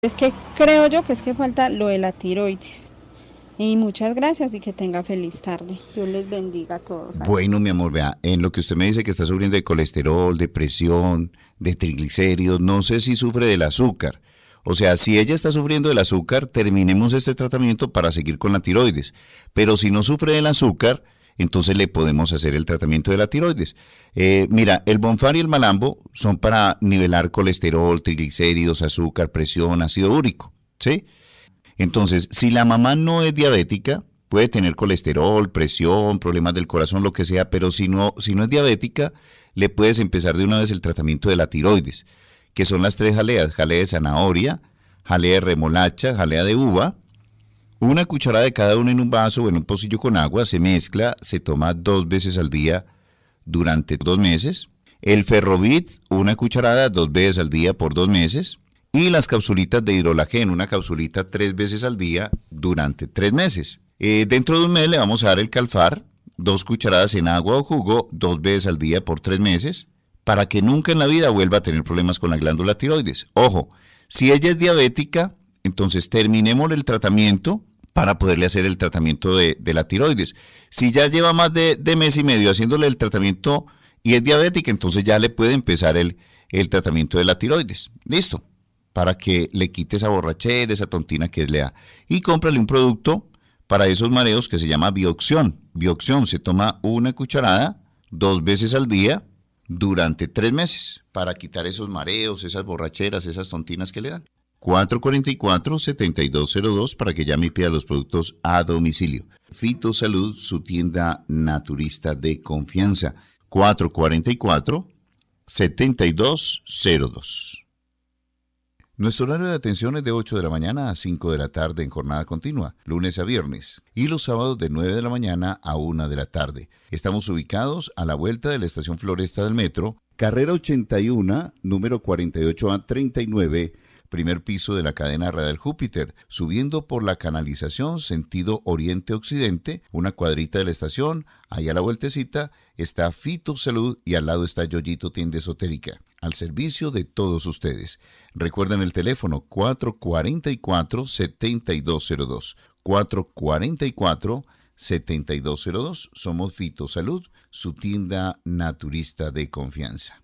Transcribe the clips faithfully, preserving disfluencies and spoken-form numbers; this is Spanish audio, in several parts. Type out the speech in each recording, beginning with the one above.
Es que creo yo que es que falta lo de la tiroides. Y muchas gracias y que tenga feliz tarde. Dios les bendiga a todos. Bueno, mi amor, vea, en lo que usted me dice que está sufriendo de colesterol, de presión, de triglicéridos, no sé si sufre del azúcar. O sea, si ella está sufriendo del azúcar, terminemos este tratamiento para seguir con la tiroides. Pero si no sufre del azúcar, entonces le podemos hacer el tratamiento de la tiroides. Eh, mira, el Bonfar y el Malambo son para nivelar colesterol, triglicéridos, azúcar, presión, ácido úrico, ¿sí? Entonces, si la mamá no es diabética, puede tener colesterol, presión, problemas del corazón, lo que sea, pero si no, si no es diabética, le puedes empezar de una vez el tratamiento de la tiroides, que son las tres jaleas: jalea de zanahoria, jalea de remolacha, jalea de uva. Una cucharada de cada uno en un vaso o en un pocillo con agua, se mezcla, se toma dos veces al día durante dos meses. El Ferrovit, una cucharada dos veces al día por dos meses. Y las capsulitas de hidrolagen, una capsulita tres veces al día durante tres meses. Eh, dentro de un mes le vamos a dar el Calfar, dos cucharadas en agua o jugo, dos veces al día por tres meses, para que nunca en la vida vuelva a tener problemas con la glándula tiroides. Ojo, si ella es diabética, entonces terminemos el tratamiento para poderle hacer el tratamiento de, de la tiroides. Si ya lleva más de, de mes y medio haciéndole el tratamiento y es diabética, entonces ya le puede empezar el, el tratamiento de la tiroides. Listo. Para que le quite esa borrachera, esa tontina que le da. Y cómprale un producto para esos mareos que se llama Bioxión. Bioxión se toma una cucharada dos veces al día durante tres meses para quitar esos mareos, esas borracheras, esas tontinas que le dan. cuatro cuatro cuatro, siete dos cero dos para que llame y pida los productos a domicilio. Fitosalud, su tienda naturista de confianza. cuatro cuatro cuatro, siete dos cero dos. Nuestro horario de atención es de ocho de la mañana a cinco de la tarde en jornada continua, lunes a viernes, y los sábados de nueve de la mañana a una de la tarde. Estamos ubicados a la vuelta de la estación Floresta del Metro, carrera ochenta y uno, número cuarenta y ocho A treinta y nueve, primer piso de la cadena radial Júpiter, subiendo por la canalización sentido oriente-occidente, una cuadrita de la estación, ahí a la vueltecita está Fitosalud y al lado está Yoyito Tienda Esotérica, al servicio de todos ustedes. Recuerden el teléfono cuatro cuatro cuatro, siete dos cero dos, cuatro cuatro cuatro, siete dos cero dos. Somos Fitosalud, su tienda naturista de confianza.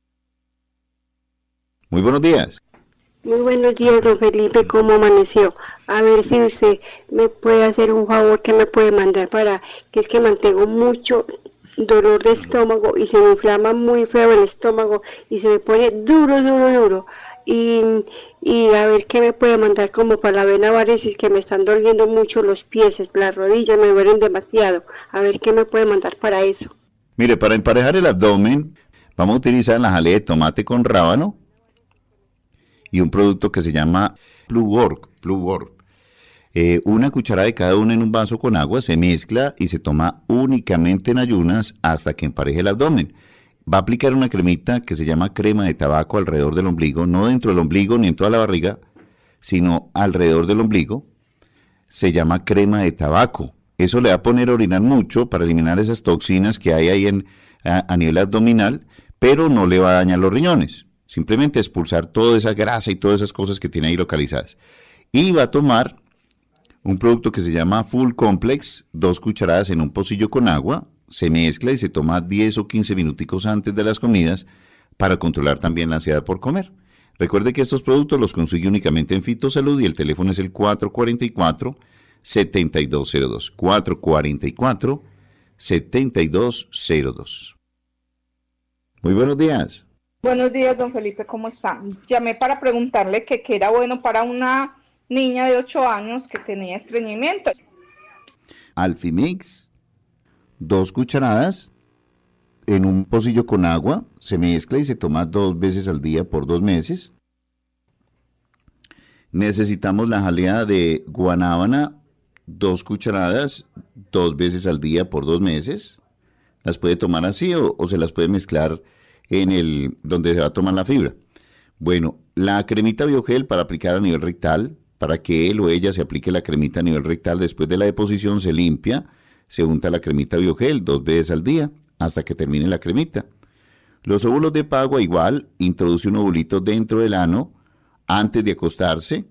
Muy buenos días. Muy buenos días, don Felipe, ¿cómo amaneció? A ver si usted me puede hacer un favor, que me puede mandar para, que es que mantengo mucho dolor de estómago y se me inflama muy feo el estómago y se me pone duro, duro, duro. Y, y a ver qué me puede mandar como para la vena varices, que me están doliendo mucho los pies, las rodillas me duelen demasiado. A ver qué me puede mandar para eso. Mire, para emparejar el abdomen, vamos a utilizar la jalea de tomate con rábano y un producto que se llama Pluwork, Pluwork. Eh, una cucharada de cada uno en un vaso con agua, se mezcla y se toma únicamente en ayunas hasta que empareje el abdomen. Va a aplicar una cremita que se llama crema de tabaco alrededor del ombligo, no dentro del ombligo ni en toda la barriga, sino alrededor del ombligo. Se llama crema de tabaco. Eso le va a poner a orinar mucho para eliminar esas toxinas que hay ahí en, a, a nivel abdominal, pero no le va a dañar los riñones. Simplemente expulsar toda esa grasa y todas esas cosas que tiene ahí localizadas. Y va a tomar un producto que se llama Full Complex, dos cucharadas en un pocillo con agua, se mezcla y se toma diez o quince minuticos antes de las comidas para controlar también la ansiedad por comer. Recuerde que estos productos los consigue únicamente en Fitosalud y el teléfono es el cuatro cuatro cuatro, siete dos cero dos, cuatro cuatro cuatro, siete dos cero dos. Muy buenos días. Buenos días, don Felipe, ¿cómo está? Llamé para preguntarle que qué era bueno para una niña de ocho años que tenía estreñimiento. Alfimix, dos cucharadas en un pocillo con agua, se mezcla y se toma dos veces al día por dos meses. Necesitamos la jalea de guanábana, dos cucharadas, dos veces al día por dos meses. Las puede tomar así o, o se las puede mezclar en el donde se va a tomar la fibra. Bueno, la cremita Biogel para aplicar a nivel rectal, para que él o ella se aplique la cremita a nivel rectal. Después de la deposición se limpia, se unta la cremita Biogel dos veces al día hasta que termine la cremita. Los óvulos de Pagua igual, introduce un ovulito dentro del ano antes de acostarse,